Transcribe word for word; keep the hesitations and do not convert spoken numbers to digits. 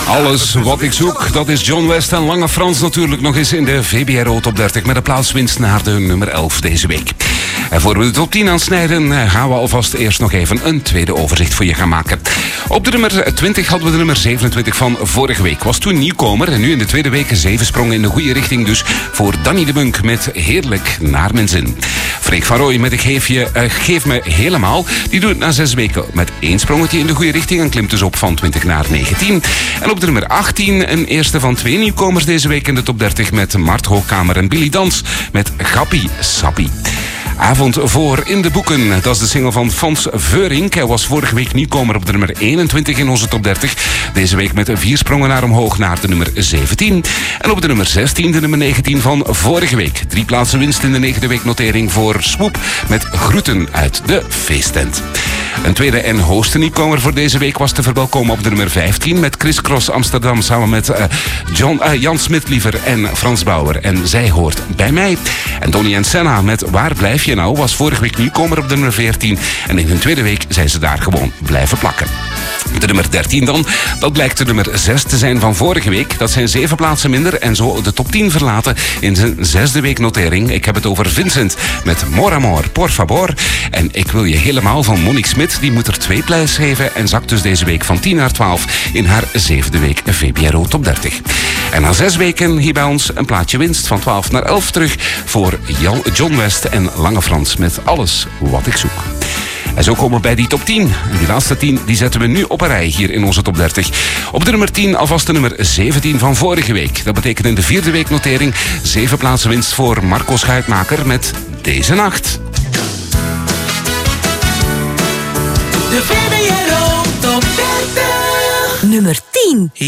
Alles wat ik zoek, dat is John West en Lange Frans natuurlijk nog eens in de V B R O Top dertig met een plaatswinst naar de nummer elf deze week. En voor we de top tien aansnijden, gaan we alvast eerst nog even een tweede overzicht voor je gaan maken. Op de nummer twintig hadden we de nummer zevenentwintig van vorige week. Was toen nieuwkomer en nu in de tweede week zeven sprongen in de goede richting dus voor Danny de Munk met Heerlijk naar mijn zin. Freek van Rooij met Ik geef, je, uh, geef me helemaal. Die doet het na zes weken met één sprongetje in de goede richting en klimt dus op van twintig naar negentien. En op de nummer achttien een eerste van twee nieuwkomers deze week in de top dertig met Mart Hoogkamer en Billy Dans met Gappie Sappie. Avond voor in de boeken. Dat is de single van Fons Veurink. Hij was vorige week nieuwkomer op de nummer eenentwintig in onze top dertig. Deze week met vier sprongen naar omhoog naar de nummer zeventien. En op de nummer zestien de nummer negentien van vorige week. Drie plaatsen winst in de negende week notering voor Swoep met Groeten uit de feesttent. Een tweede en hoogste nieuwkomer voor deze week was te verwelkomen op de nummer vijftien met Chris Cross Amsterdam samen met uh, John, uh, Jan Smitliever en Frans Bauer. En zij hoort bij mij. En Donnie en Senna met Waar blijf je nou was vorige week nieuwkomer op de nummer veertien. En in hun tweede week zijn ze daar gewoon blijven plakken. De nummer dertien dan, dat blijkt de nummer zes te zijn van vorige week. Dat zijn zeven plaatsen minder en zo de top tien verlaten in zijn zesde week notering. Ik heb het over Vincent met Mon Amour, Por Favor. En Ik wil je helemaal van Monique Smit. Die moet er twee prijs geven en zakt dus deze week van tien naar twaalf in haar zevende week V B R O Top dertig. En na zes weken hier bij ons een plaatje winst van twaalf naar elf terug voor John West en Lange Frans met Alles wat ik zoek. En zo komen we bij die top tien. En die laatste tien die zetten we nu op een rij hier in onze top dertig. Op de nummer tien alvast de nummer zeventien van vorige week. Dat betekent in de vierde week notering zeven plaatsen winst voor Marco Schuitmaker met Deze Nacht. De V B R O Top dertig. Nummer tien.